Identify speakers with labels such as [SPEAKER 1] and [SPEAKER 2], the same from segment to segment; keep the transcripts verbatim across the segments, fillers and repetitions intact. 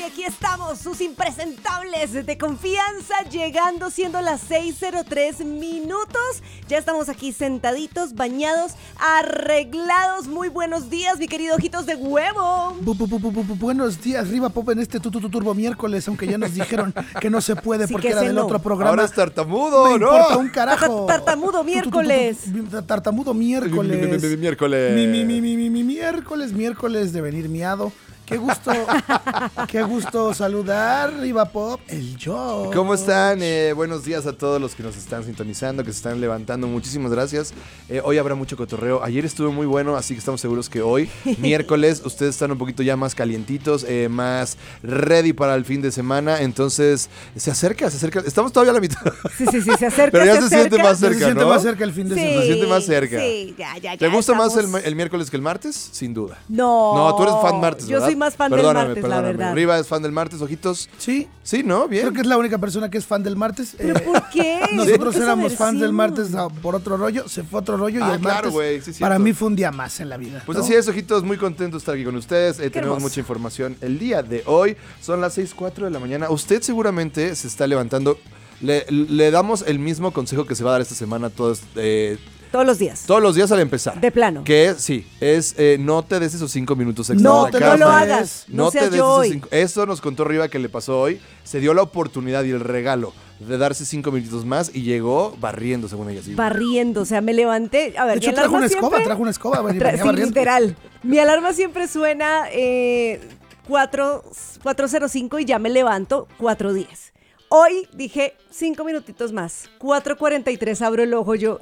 [SPEAKER 1] aquí estamos, sus impresentables de confianza, llegando siendo las seis cero tres minutos. Ya estamos aquí sentaditos, bañados, arreglados. Muy buenos días, mi querido Ojitos de Huevo.
[SPEAKER 2] Bu, bu, bu, bu, bu, buenos días, Riva Pop, en este tu, tu, tu, Turbo Miércoles, aunque ya nos dijeron que no se puede
[SPEAKER 1] Sí,
[SPEAKER 2] porque
[SPEAKER 1] que
[SPEAKER 2] era
[SPEAKER 1] ese
[SPEAKER 2] del
[SPEAKER 1] no.
[SPEAKER 2] otro programa.
[SPEAKER 3] Ahora es tartamudo,
[SPEAKER 2] Me
[SPEAKER 3] ¿no?
[SPEAKER 2] importa un carajo.
[SPEAKER 1] Tartamudo miércoles.
[SPEAKER 2] Tu, tu, tu, tu, tu, Tartamudo miércoles.
[SPEAKER 3] Miércoles.
[SPEAKER 2] Mi, mi, mi, mi, mi, mi, miércoles, miércoles de venir miado. Qué gusto, qué gusto saludar, Riva Pop, el yo.
[SPEAKER 3] ¿Cómo están? Eh, buenos días a todos los que nos están sintonizando, que se están levantando. Muchísimas gracias. Eh, hoy habrá mucho cotorreo. Ayer estuvo muy bueno, así que estamos seguros que hoy, miércoles, ustedes están un poquito ya más calientitos, eh, más ready para el fin de semana. Entonces, se acerca, se acerca. Estamos todavía a la mitad.
[SPEAKER 1] Sí, sí, sí, se acerca.
[SPEAKER 3] Pero ya se,
[SPEAKER 1] se
[SPEAKER 3] siente
[SPEAKER 1] acerca.
[SPEAKER 3] más
[SPEAKER 2] Se
[SPEAKER 3] cerca,
[SPEAKER 2] siente
[SPEAKER 3] ¿no?
[SPEAKER 2] más cerca el fin de
[SPEAKER 1] Sí,
[SPEAKER 2] semana.
[SPEAKER 3] Se siente más cerca.
[SPEAKER 1] Sí, ya, ya, ya.
[SPEAKER 3] ¿Te gusta
[SPEAKER 1] estamos...
[SPEAKER 3] más el, el miércoles que el martes? Sin duda.
[SPEAKER 1] No.
[SPEAKER 3] No, tú eres fan martes,
[SPEAKER 1] Yo
[SPEAKER 3] ¿verdad?
[SPEAKER 1] soy más fan
[SPEAKER 3] Perdóname,
[SPEAKER 1] del martes,
[SPEAKER 3] perdóname.
[SPEAKER 1] la verdad.
[SPEAKER 3] Riva es fan del martes, Ojitos.
[SPEAKER 2] Sí,
[SPEAKER 3] Sí, ¿no? Bien.
[SPEAKER 2] creo que es la única persona que es fan del martes.
[SPEAKER 1] ¿Pero
[SPEAKER 2] Eh,
[SPEAKER 1] por qué?
[SPEAKER 2] Nosotros
[SPEAKER 1] ¿Por qué
[SPEAKER 2] éramos
[SPEAKER 1] esa
[SPEAKER 2] fans del
[SPEAKER 1] versión?
[SPEAKER 2] martes ah, por otro rollo, se fue otro rollo
[SPEAKER 3] Ah,
[SPEAKER 2] y el
[SPEAKER 3] claro,
[SPEAKER 2] martes
[SPEAKER 3] güey, sí,
[SPEAKER 2] para
[SPEAKER 3] cierto.
[SPEAKER 2] mí fue un día más en la vida.
[SPEAKER 3] Pues
[SPEAKER 2] ¿no?
[SPEAKER 3] así es, Ojitos, muy contentos de estar aquí con ustedes. Eh, tenemos
[SPEAKER 1] hermoso.
[SPEAKER 3] mucha información el día de hoy. Son las seis cuatro de la mañana. Usted seguramente se está levantando. Le, le damos el mismo consejo que se va a dar esta semana a todos, eh,
[SPEAKER 1] Todos los días.
[SPEAKER 3] todos los días al empezar.
[SPEAKER 1] De plano.
[SPEAKER 3] Que es, sí, es eh, no te des esos cinco minutos extra.
[SPEAKER 1] No,
[SPEAKER 3] en la
[SPEAKER 2] te
[SPEAKER 1] no lo
[SPEAKER 3] cama.
[SPEAKER 1] hagas. No,
[SPEAKER 3] No,
[SPEAKER 1] seas
[SPEAKER 3] te des
[SPEAKER 1] yo
[SPEAKER 3] esos
[SPEAKER 1] hoy.
[SPEAKER 3] cinco. Eso nos contó Riva que le pasó hoy. Se dio la oportunidad y el regalo de darse cinco minutitos más y llegó barriendo, según ella. Sí.
[SPEAKER 1] Barriendo, o sea, me levanté. A ver,
[SPEAKER 2] De hecho,
[SPEAKER 1] mi
[SPEAKER 2] trajo
[SPEAKER 1] alarma
[SPEAKER 2] una escoba,
[SPEAKER 1] siempre-
[SPEAKER 2] trajo una escoba. venía-
[SPEAKER 1] Tra-
[SPEAKER 2] venía
[SPEAKER 1] sí,
[SPEAKER 2] barriendo.
[SPEAKER 1] literal. Mi alarma siempre suena eh, cuatro cero cinco y ya me levanto cuatro diez. Hoy dije cinco minutitos más. cuatro cuarenta y tres abro el ojo yo.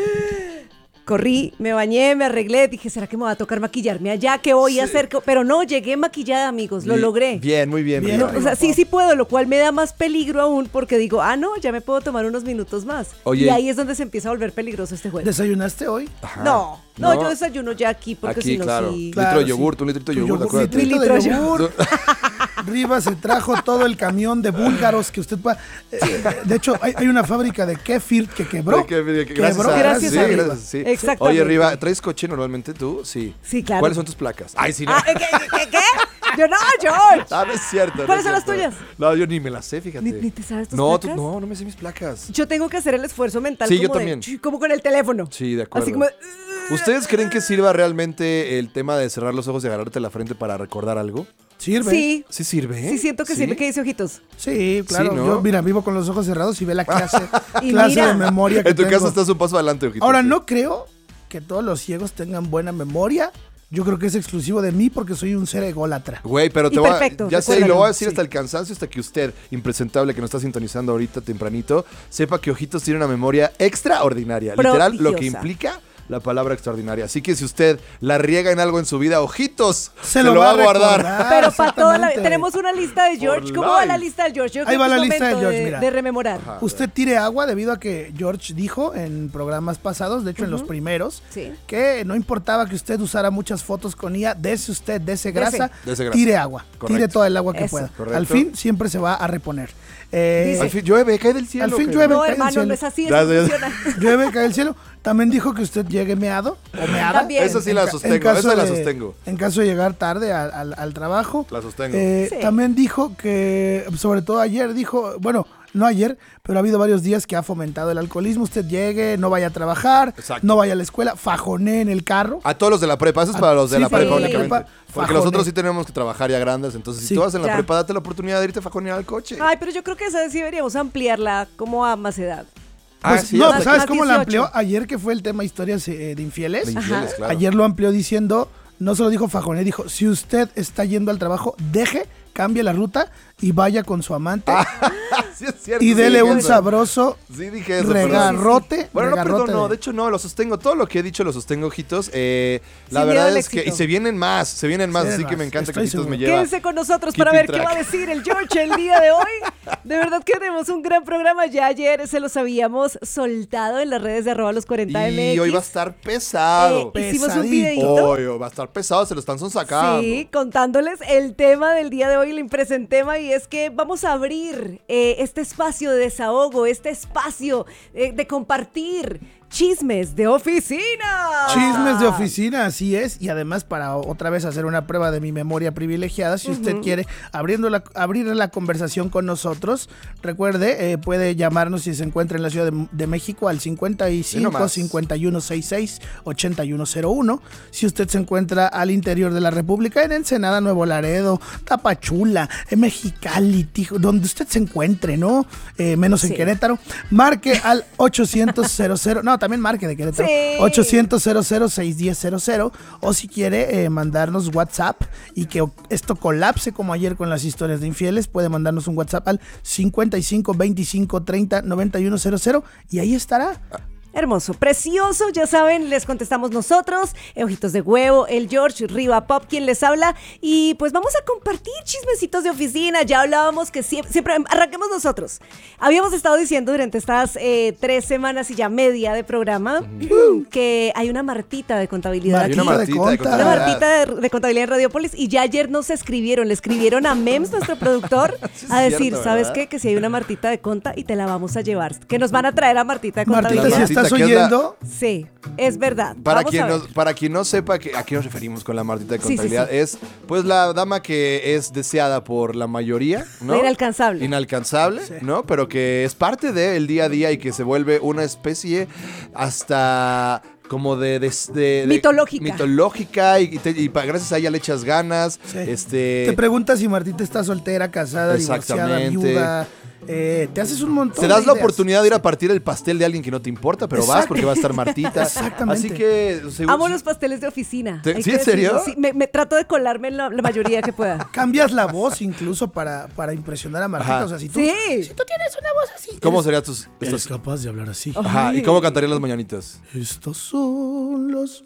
[SPEAKER 1] Corrí, me bañé, me arreglé, dije, ¿será que me va a tocar maquillarme allá? ¿Qué voy a hacer? Pero no, llegué maquillada, amigos, lo
[SPEAKER 3] Bien,
[SPEAKER 1] logré.
[SPEAKER 3] Bien, muy bien.
[SPEAKER 2] Bien.
[SPEAKER 3] Riva.
[SPEAKER 1] No, o sea, sí, sí puedo, lo cual me da más peligro aún porque digo, ah, no, ya me puedo tomar unos minutos más.
[SPEAKER 3] Oye.
[SPEAKER 1] Y ahí es donde se empieza a volver peligroso este juego.
[SPEAKER 2] ¿Desayunaste hoy?
[SPEAKER 3] Ajá.
[SPEAKER 1] No, no, yo desayuno ya aquí porque
[SPEAKER 3] Aquí,
[SPEAKER 1] si no,
[SPEAKER 3] claro.
[SPEAKER 1] sí.
[SPEAKER 2] Claro,
[SPEAKER 3] litro de
[SPEAKER 2] sí.
[SPEAKER 3] yogur, un litrito de
[SPEAKER 2] Tu
[SPEAKER 3] yogur,
[SPEAKER 2] yogur,
[SPEAKER 3] acuérdate.
[SPEAKER 2] litrito
[SPEAKER 1] Litro
[SPEAKER 2] de
[SPEAKER 1] de
[SPEAKER 2] yogur. Riva se trajo todo el camión de búlgaros que usted pueda. eh, de hecho, hay, hay una fábrica de kefir que quebró.
[SPEAKER 3] De que- de que- gracias
[SPEAKER 2] Quebró
[SPEAKER 3] a,
[SPEAKER 1] Gracias
[SPEAKER 3] sí,
[SPEAKER 1] a Riva.
[SPEAKER 3] gracias, sí.
[SPEAKER 1] Exactamente.
[SPEAKER 3] Oye, Riva, ¿traes coche normalmente tú? Sí.
[SPEAKER 1] Sí, claro.
[SPEAKER 3] ¿Cuáles son tus placas? Ay, sí, no.
[SPEAKER 1] Ah, ¿qué, qué, qué? Yo no, George.
[SPEAKER 3] Ah, no es cierto. no
[SPEAKER 1] ¿Cuáles
[SPEAKER 3] es
[SPEAKER 1] son las
[SPEAKER 3] cierto.
[SPEAKER 1] tuyas?
[SPEAKER 3] No, yo ni me las sé, fíjate.
[SPEAKER 1] ¿Ni- ni te sabes tus
[SPEAKER 3] no, tú-
[SPEAKER 1] placas?
[SPEAKER 3] no, no me sé mis placas.
[SPEAKER 1] Yo tengo que hacer el esfuerzo mental
[SPEAKER 3] Sí, yo
[SPEAKER 1] como, de-
[SPEAKER 3] también.
[SPEAKER 1] ch- como con el teléfono.
[SPEAKER 3] Sí, de acuerdo.
[SPEAKER 1] Así como...
[SPEAKER 3] ¿Ustedes creen que sirva realmente el tema de cerrar los ojos y agarrarte la frente para recordar algo?
[SPEAKER 2] Sirve.
[SPEAKER 1] Sí,
[SPEAKER 3] ¿Sí sirve?
[SPEAKER 1] sí siento que
[SPEAKER 3] ¿Sí?
[SPEAKER 1] sirve. ¿Qué dice Ojitos?
[SPEAKER 2] Sí, claro.
[SPEAKER 3] Sí, ¿no?
[SPEAKER 2] Yo, mira, vivo con los ojos cerrados y ve la clase,
[SPEAKER 1] Y
[SPEAKER 2] clase
[SPEAKER 1] mira.
[SPEAKER 2] de memoria que
[SPEAKER 3] En tu
[SPEAKER 2] tengo.
[SPEAKER 3] casa estás un paso adelante, Ojitos.
[SPEAKER 2] Ahora, no creo que todos los ciegos tengan buena memoria. Yo creo que es exclusivo de mí porque soy un ser ególatra.
[SPEAKER 3] Güey, pero te
[SPEAKER 1] Y
[SPEAKER 3] voy a,
[SPEAKER 1] perfecto,
[SPEAKER 3] ya sé, y lo
[SPEAKER 1] recuérdalo.
[SPEAKER 3] voy a decir
[SPEAKER 2] Sí.
[SPEAKER 3] hasta el cansancio, hasta que usted, impresentable que nos está sintonizando ahorita tempranito, sepa que Ojitos tiene una memoria extraordinaria. Literal, lo que
[SPEAKER 1] Prodigiosa.
[SPEAKER 3] implica la palabra extraordinaria. Así que si usted la riega en algo en su vida, Ojitos,
[SPEAKER 2] Se
[SPEAKER 3] se,
[SPEAKER 2] lo
[SPEAKER 3] lo,
[SPEAKER 2] va
[SPEAKER 3] va
[SPEAKER 2] a
[SPEAKER 3] a guardar.
[SPEAKER 2] recordar.
[SPEAKER 1] Pero para toda la...
[SPEAKER 2] exactamente.
[SPEAKER 1] Tenemos una lista de George.
[SPEAKER 3] For
[SPEAKER 1] ¿Cómo va
[SPEAKER 3] life.
[SPEAKER 1] la lista de George? Yo
[SPEAKER 2] Ahí
[SPEAKER 1] creo
[SPEAKER 2] va
[SPEAKER 1] que
[SPEAKER 2] la
[SPEAKER 1] es
[SPEAKER 2] lista de
[SPEAKER 1] momento
[SPEAKER 2] George, mira.
[SPEAKER 1] de rememorar.
[SPEAKER 3] Ajá.
[SPEAKER 2] Usted tire agua debido a que George dijo en programas pasados, de hecho en los primeros,
[SPEAKER 1] Sí.
[SPEAKER 2] que no importaba que usted usara muchas fotos con I A, dese usted, dese grasa,
[SPEAKER 3] Dese grasa.
[SPEAKER 2] tire agua,
[SPEAKER 3] Correcto.
[SPEAKER 2] tire toda el agua que
[SPEAKER 1] Eso.
[SPEAKER 2] pueda.
[SPEAKER 3] Correcto.
[SPEAKER 2] Al fin siempre se va a reponer. Eh,
[SPEAKER 1] Dice-
[SPEAKER 3] Al fin llueve, cae del cielo.
[SPEAKER 2] Al fin
[SPEAKER 3] cae.
[SPEAKER 2] llueve.
[SPEAKER 1] No,
[SPEAKER 2] cae del
[SPEAKER 1] hermano,
[SPEAKER 2] cielo.
[SPEAKER 1] no es así,
[SPEAKER 3] Ya,
[SPEAKER 1] eso
[SPEAKER 3] ya.
[SPEAKER 1] funciona.
[SPEAKER 2] llueve, cae del cielo. También dijo que usted llegue meado o meada.
[SPEAKER 1] También.
[SPEAKER 3] Eso sí la
[SPEAKER 2] En ca-
[SPEAKER 3] sostengo,
[SPEAKER 2] en caso
[SPEAKER 3] esa la
[SPEAKER 2] de-
[SPEAKER 3] sostengo.
[SPEAKER 2] En caso de llegar tarde al, al- al trabajo.
[SPEAKER 3] La sostengo.
[SPEAKER 2] Eh,
[SPEAKER 1] Sí.
[SPEAKER 2] También dijo que, sobre todo ayer, dijo, bueno, no ayer, pero ha habido varios días que ha fomentado el alcoholismo. Usted llegue, no vaya a trabajar,
[SPEAKER 3] Exacto.
[SPEAKER 2] no vaya a la escuela, fajonee en el carro.
[SPEAKER 3] A todos los de la prepa, eso es para los de
[SPEAKER 2] Sí,
[SPEAKER 3] la
[SPEAKER 2] para
[SPEAKER 3] prepa
[SPEAKER 1] los de la
[SPEAKER 3] únicamente.
[SPEAKER 2] prepa,
[SPEAKER 3] Porque
[SPEAKER 2] fajone.
[SPEAKER 3] nosotros sí tenemos que trabajar ya grandes, entonces
[SPEAKER 2] Sí.
[SPEAKER 3] si tú vas en la
[SPEAKER 1] Ya.
[SPEAKER 3] prepa, date la oportunidad de irte a fajonear al coche.
[SPEAKER 1] Ay, pero yo creo que esa sí deberíamos ampliarla como a más edad.
[SPEAKER 3] Ah,
[SPEAKER 2] Pues,
[SPEAKER 3] sí,
[SPEAKER 2] no,
[SPEAKER 3] hasta-
[SPEAKER 2] ¿sabes
[SPEAKER 1] más
[SPEAKER 2] cómo la
[SPEAKER 1] dieciocho.
[SPEAKER 2] amplió? Ayer que fue el tema historias eh, de infieles.
[SPEAKER 3] de infieles,
[SPEAKER 1] Ajá.
[SPEAKER 3] claro.
[SPEAKER 2] Ayer lo amplió diciendo, no solo dijo fajoné, dijo, si usted está yendo al trabajo, deje, cambie la ruta y vaya con su amante
[SPEAKER 3] Sí, es cierto,
[SPEAKER 2] y
[SPEAKER 3] sí
[SPEAKER 2] dele
[SPEAKER 3] dije
[SPEAKER 2] un
[SPEAKER 3] eso.
[SPEAKER 2] sabroso
[SPEAKER 3] Sí, dije eso. perdón.
[SPEAKER 2] regarrote.
[SPEAKER 3] Bueno, no,
[SPEAKER 2] regarrote
[SPEAKER 3] perdón, no,
[SPEAKER 2] de-
[SPEAKER 3] de hecho no, lo sostengo, todo lo que he dicho lo sostengo, ojitos. Eh, la
[SPEAKER 1] Sin miedo
[SPEAKER 3] verdad
[SPEAKER 1] al
[SPEAKER 3] es que,
[SPEAKER 1] éxito.
[SPEAKER 3] y se vienen más, se vienen más,
[SPEAKER 2] Se
[SPEAKER 3] así
[SPEAKER 2] vienen
[SPEAKER 3] que me
[SPEAKER 2] más,
[SPEAKER 3] encanta que
[SPEAKER 2] estoy
[SPEAKER 3] ojitos me
[SPEAKER 2] seguro.
[SPEAKER 3] lleva.
[SPEAKER 1] Quédense con nosotros para
[SPEAKER 3] Keeping
[SPEAKER 1] ver qué va a
[SPEAKER 3] track.
[SPEAKER 1] decir el George el día de hoy. De verdad que tenemos un gran programa. Ya ayer se los habíamos soltado en las redes de arroba los cuarenta M X.
[SPEAKER 3] Y hoy va a estar pesado.
[SPEAKER 1] Eh, hicimos un
[SPEAKER 2] Pesadito.
[SPEAKER 1] videito.
[SPEAKER 3] Hoy va a estar pesado, se lo están sacando.
[SPEAKER 1] Sí, contándoles el tema del día de hoy, el impresentema, y es que vamos a abrir eh, este espacio de desahogo, este espacio eh, de compartir chismes de oficina.
[SPEAKER 2] Chismes de oficina, así es. Y además, para otra vez hacer una prueba de mi memoria privilegiada, si usted uh-huh. quiere abriendo la, abrir la conversación con nosotros, recuerde, eh, puede llamarnos si se encuentra en la Ciudad de, de México al cincuenta y cinco, cincuenta y uno sesenta y seis, ochenta y uno cero uno. Si usted se encuentra al interior de la República, en Ensenada, Nuevo Laredo, Tapachula, en Mexicali, Tijo, donde usted se encuentre, ¿no? Eh, menos en sí. Querétaro, marque al ochocientos cero cero, no, también marque de Querétaro, sí. ochocientos cero cero, seis uno cero cero cero, o si quiere eh, mandarnos WhatsApp y que esto colapse como ayer con las historias de infieles, puede mandarnos un WhatsApp al cincuenta y cinco, veinticinco, treinta, noventa y uno cero cero y ahí estará.
[SPEAKER 1] Hermoso, precioso, ya saben, les contestamos nosotros, Ojitos de Huevo, el George, Riva Pop, quien les habla, y pues vamos a compartir chismecitos de oficina. Ya hablábamos que siempre, siempre arranquemos nosotros. Habíamos estado diciendo durante estas eh, tres semanas y ya media de programa uh-huh. que hay una Martita de contabilidad
[SPEAKER 2] Martita
[SPEAKER 1] aquí.
[SPEAKER 3] Una Martita de contabilidad.
[SPEAKER 1] Una Martita de, de contabilidad en Radiopolis, y ya ayer nos escribieron, le escribieron a Mems, nuestro productor, sí, a decir, cierto, ¿sabes qué? Que si hay una Martita de conta y te la vamos a llevar, que nos van a traer a Martita de contabilidad.
[SPEAKER 2] Martita, si ¿estás oyendo?
[SPEAKER 1] La... Sí, es verdad.
[SPEAKER 3] Para
[SPEAKER 1] Vamos
[SPEAKER 3] quien,
[SPEAKER 1] a ver.
[SPEAKER 3] no, para quien no sepa que, a qué nos referimos con la Martita de
[SPEAKER 1] Sí, sí,
[SPEAKER 3] contabilidad,
[SPEAKER 1] sí.
[SPEAKER 3] es pues la dama que es deseada por la mayoría, ¿no?
[SPEAKER 1] La inalcanzable.
[SPEAKER 3] Inalcanzable, sí. ¿no? Pero que es parte del día a día y que se vuelve una especie hasta... como de, de, de, de
[SPEAKER 1] mitológica.
[SPEAKER 3] Mitológica y, te, y gracias a ella le echas ganas.
[SPEAKER 2] Sí.
[SPEAKER 3] Este...
[SPEAKER 2] Te preguntas si Martita está soltera, casada, divorciada, viuda. Eh, te haces un montón
[SPEAKER 3] Te das
[SPEAKER 2] de
[SPEAKER 3] la
[SPEAKER 2] ideas.
[SPEAKER 3] oportunidad de ir a partir el pastel de alguien que no te importa, pero
[SPEAKER 2] Exacto.
[SPEAKER 3] vas porque va a estar Martita.
[SPEAKER 2] Exactamente.
[SPEAKER 3] Así que... seguro,
[SPEAKER 1] Amo los pasteles de oficina.
[SPEAKER 3] ¿Te,
[SPEAKER 1] Hay
[SPEAKER 3] ¿Sí,
[SPEAKER 1] que
[SPEAKER 3] en serio?
[SPEAKER 1] decirlo. Sí, me, me trato de colarme en la, la mayoría que pueda.
[SPEAKER 2] Cambias la voz incluso para, para impresionar a Martita.
[SPEAKER 3] Ajá.
[SPEAKER 2] O sea, si tú,
[SPEAKER 1] Sí.
[SPEAKER 2] si tú tienes una voz así.
[SPEAKER 3] ¿Cómo
[SPEAKER 2] eres,
[SPEAKER 3] serían tus...?
[SPEAKER 2] eres
[SPEAKER 3] Estos...
[SPEAKER 2] capaz de hablar así.
[SPEAKER 3] Ajá,
[SPEAKER 1] Ay.
[SPEAKER 3] ¿y cómo cantarían las mañanitas?
[SPEAKER 2] Estas son las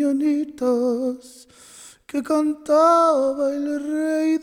[SPEAKER 2] mañanitas que cantaba el rey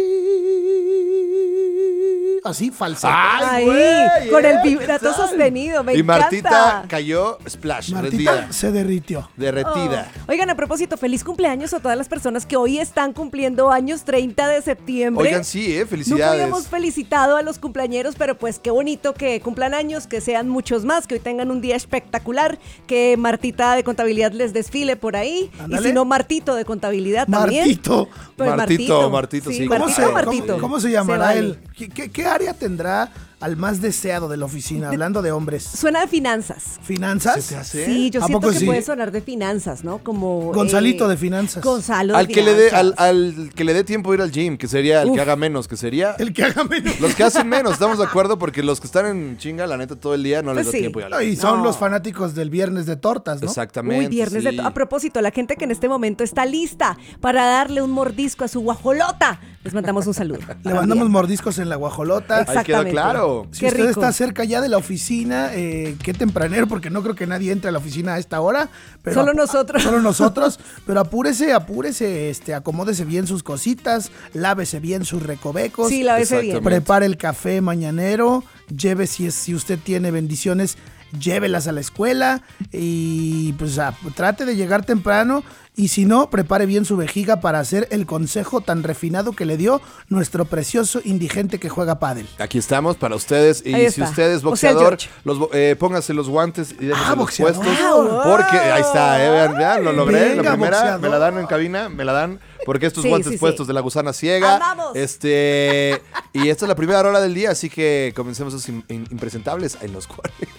[SPEAKER 2] David. Así, falsa.
[SPEAKER 1] Ay,
[SPEAKER 3] güey,
[SPEAKER 1] con
[SPEAKER 3] ¿eh?
[SPEAKER 1] el vibrato
[SPEAKER 3] ¿Qué tal?
[SPEAKER 1] sostenido, me
[SPEAKER 3] y
[SPEAKER 1] encanta.
[SPEAKER 3] Martita cayó, splash,
[SPEAKER 2] Martita
[SPEAKER 3] rendida,
[SPEAKER 2] se derritió.
[SPEAKER 3] derretida.
[SPEAKER 1] Oh. Oigan, a propósito, feliz cumpleaños a todas las personas que hoy están cumpliendo años, treinta de septiembre.
[SPEAKER 3] Oigan, sí, eh,
[SPEAKER 1] Nunca
[SPEAKER 3] felicidades.
[SPEAKER 1] habíamos felicitado a los cumpleañeros, pero pues qué bonito que cumplan años, que sean muchos más, que hoy tengan un día espectacular, que Martita de contabilidad les desfile por ahí.
[SPEAKER 2] Ándale.
[SPEAKER 1] Y si no, Martito de contabilidad también.
[SPEAKER 2] Martito.
[SPEAKER 1] Pues
[SPEAKER 3] Martito, Martito, sí,
[SPEAKER 2] ¿Cómo
[SPEAKER 1] Martito,
[SPEAKER 2] se,
[SPEAKER 1] o Martito.
[SPEAKER 2] ¿cómo, cómo se llamará
[SPEAKER 1] vale.
[SPEAKER 2] él? ¿Qué, qué, qué área tendrá al más deseado de la oficina? Hablando de hombres.
[SPEAKER 1] Suena de finanzas.
[SPEAKER 2] ¿Finanzas?
[SPEAKER 3] ¿Se te hace?
[SPEAKER 1] Sí, yo
[SPEAKER 2] ¿A
[SPEAKER 1] siento
[SPEAKER 2] poco
[SPEAKER 1] que
[SPEAKER 2] sí?
[SPEAKER 1] puede sonar de finanzas, ¿no? Como
[SPEAKER 2] Gonzalito
[SPEAKER 1] eh,
[SPEAKER 2] de finanzas.
[SPEAKER 1] Gonzalo de
[SPEAKER 3] Al que, le dé,
[SPEAKER 1] finanzas.
[SPEAKER 3] al, al que le dé tiempo de ir al gym, que sería el
[SPEAKER 1] Uf.
[SPEAKER 3] que haga menos, que sería...
[SPEAKER 2] El que haga menos.
[SPEAKER 3] Los que hacen menos, estamos de acuerdo, porque los que están en chinga, la neta, todo el día no les
[SPEAKER 1] Pues
[SPEAKER 3] da
[SPEAKER 1] sí.
[SPEAKER 3] tiempo. Y
[SPEAKER 2] No, y son
[SPEAKER 1] No.
[SPEAKER 2] los fanáticos del viernes de tortas, ¿no?
[SPEAKER 3] Exactamente.
[SPEAKER 1] Uy, viernes
[SPEAKER 3] sí.
[SPEAKER 1] de... A propósito, la gente que en este momento está lista para darle un mordisco a su guajolota, les mandamos un saludo.
[SPEAKER 2] Le mandamos mordiscos en la guajolota.
[SPEAKER 3] Ahí quedó
[SPEAKER 1] Exactamente.
[SPEAKER 3] claro.
[SPEAKER 2] Si
[SPEAKER 1] Qué
[SPEAKER 2] usted
[SPEAKER 1] rico.
[SPEAKER 2] está cerca ya de la oficina, eh, qué tempranero, porque no creo que nadie entre a la oficina a esta hora. Pero
[SPEAKER 1] Solo
[SPEAKER 2] apu-
[SPEAKER 1] nosotros.
[SPEAKER 2] Solo nosotros. Pero apúrese, apúrese, este, acomódese bien sus cositas, lávese bien sus recovecos.
[SPEAKER 1] Sí, la ves bien.
[SPEAKER 3] Exactamente.
[SPEAKER 2] Prepare el café mañanero, lleve si, es, si usted tiene bendiciones, llévelas a la escuela y pues a- trate de llegar temprano y si no, prepare bien su vejiga para hacer el consejo tan refinado que le dio nuestro precioso indigente que juega pádel.
[SPEAKER 3] Aquí estamos para ustedes. Y
[SPEAKER 1] Ahí
[SPEAKER 3] si
[SPEAKER 1] está.
[SPEAKER 3] usted es
[SPEAKER 1] O sea, el
[SPEAKER 3] boxeador,
[SPEAKER 1] George.
[SPEAKER 3] los, bo- eh, póngase los guantes y déjense
[SPEAKER 2] Ah,
[SPEAKER 3] los
[SPEAKER 2] boxeador.
[SPEAKER 3] puestos.
[SPEAKER 1] Wow.
[SPEAKER 3] Porque ahí está, eh, vean, vean, lo logré.
[SPEAKER 2] Venga,
[SPEAKER 3] la primera,
[SPEAKER 2] boxeador.
[SPEAKER 3] me la dan en cabina, me la dan. Porque estos
[SPEAKER 1] Sí,
[SPEAKER 3] guantes
[SPEAKER 1] sí, sí.
[SPEAKER 3] puestos de la gusana ciega.
[SPEAKER 1] ¡Amamos!
[SPEAKER 3] Este. Y esta es la primera hora del día, así que comencemos esos im- im- impresentables en los cuarenta.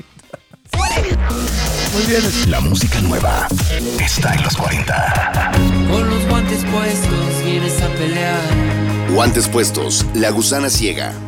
[SPEAKER 2] Muy bien.
[SPEAKER 4] La música nueva está en los cuarenta.
[SPEAKER 5] Con los guantes puestos vienes a pelear.
[SPEAKER 4] Guantes puestos, La Gusana Ciega.